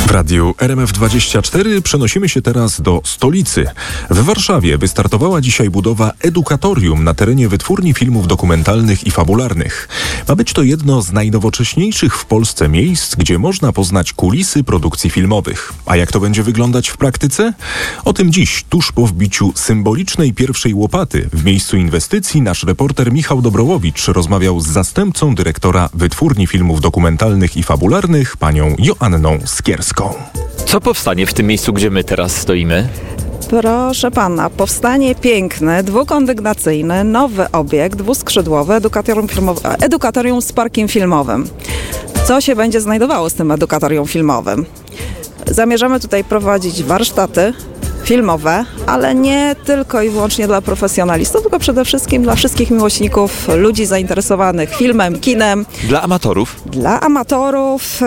W radiu RMF24 przenosimy się teraz do stolicy. W Warszawie wystartowała dzisiaj budowa edukatorium na terenie Wytwórni Filmów Dokumentalnych i Fabularnych. Ma być to jedno z najnowocześniejszych w Polsce miejsc, gdzie można poznać kulisy produkcji filmowych. A jak to będzie wyglądać w praktyce? O tym dziś, tuż po wbiciu symbolicznej pierwszej łopaty w miejscu inwestycji, nasz reporter Michał Dobrołowicz rozmawiał z zastępcą dyrektora Wytwórni Filmów Dokumentalnych i Fabularnych, panią Joanną Skierską. Co powstanie w tym miejscu, gdzie my teraz stoimy? Proszę pana, powstanie piękny, dwukondygnacyjny, nowy obiekt, dwuskrzydłowy, edukatorium z parkiem filmowym. Co się będzie znajdowało z tym edukatorium filmowym? Zamierzamy tutaj prowadzić warsztaty filmowe, ale nie tylko i wyłącznie dla profesjonalistów, tylko przede wszystkim dla wszystkich miłośników, ludzi zainteresowanych filmem, kinem. Dla amatorów? Dla amatorów,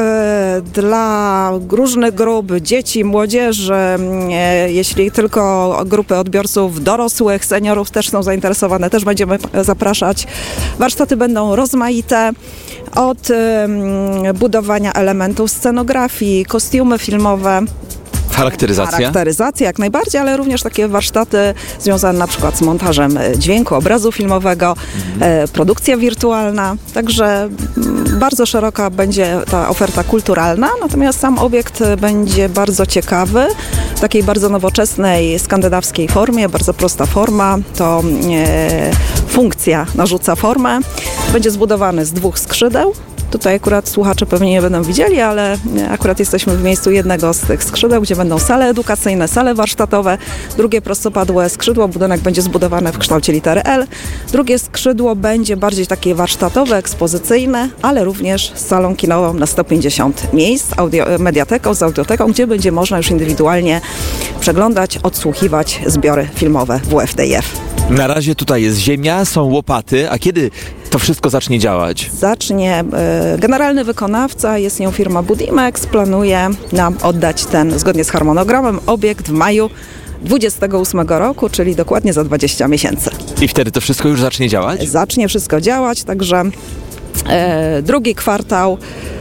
dla różnych grup, dzieci, młodzieży, jeśli tylko grupy odbiorców dorosłych, seniorów też są zainteresowane, też będziemy zapraszać. Warsztaty będą rozmaite, od budowania elementów scenografii, kostiumy filmowe, charakteryzacja jak najbardziej, ale również takie warsztaty związane na przykład z montażem dźwięku, obrazu filmowego, produkcja wirtualna. Także bardzo szeroka będzie ta oferta kulturalna, natomiast sam obiekt będzie bardzo ciekawy, w takiej bardzo nowoczesnej, skandynawskiej formie, bardzo prosta forma. To funkcja narzuca formę. Będzie zbudowany z 2 skrzydeł. Tutaj akurat słuchacze pewnie nie będą widzieli, ale akurat jesteśmy w miejscu jednego z tych skrzydeł, gdzie będą sale edukacyjne, sale warsztatowe. Drugie prostopadłe skrzydło, budynek będzie zbudowany w kształcie litery L. Drugie skrzydło będzie bardziej takie warsztatowe, ekspozycyjne, ale również z salą kinową na 150 miejsc, mediateką, z audioteką, gdzie będzie można już indywidualnie przeglądać, odsłuchiwać zbiory filmowe WFDF. Na razie tutaj jest ziemia, są łopaty, a kiedy to wszystko zacznie działać? Generalny wykonawca, jest nią firma Budimex, planuje nam oddać ten, zgodnie z harmonogramem, obiekt w maju 2028 roku, czyli dokładnie za 20 miesięcy. I wtedy to wszystko już zacznie działać? Zacznie wszystko działać, także drugi kwartał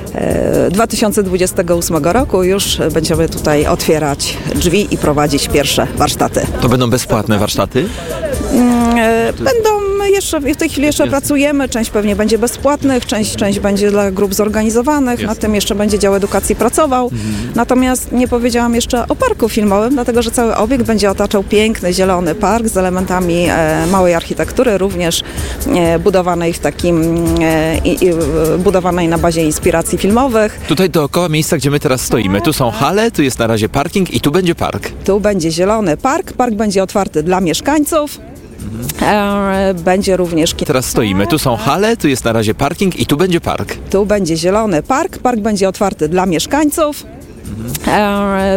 2028 roku już będziemy tutaj otwierać drzwi i prowadzić pierwsze warsztaty. To będą bezpłatne warsztaty? Będą jeszcze, w tej chwili jeszcze pracujemy, część pewnie będzie bezpłatnych, część będzie dla grup zorganizowanych, nad tym jeszcze będzie dział edukacji pracował. Natomiast nie powiedziałam jeszcze o parku filmowym, dlatego że cały obiekt będzie otaczał piękny, zielony park z elementami małej architektury, również budowanej w takim budowanej na bazie inspiracji filmowych. Tutaj dookoła miejsca, gdzie my teraz stoimy, tu są hale, tu jest na razie parking i tu będzie park. Tu będzie zielony park będzie otwarty dla mieszkańców. Będzie również... Teraz stoimy, tu są hale, tu jest na razie parking i tu będzie park. Tu będzie zielony park będzie otwarty dla mieszkańców.